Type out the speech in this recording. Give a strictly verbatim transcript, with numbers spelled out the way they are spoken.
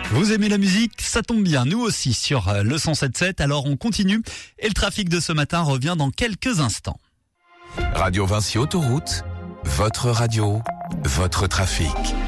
Vous aimez la musique? Ça tombe bien, nous aussi sur le cent sept sept. Alors on continue et le trafic de ce matin revient dans quelques instants. Radio Vinci Autoroute, votre radio, votre trafic.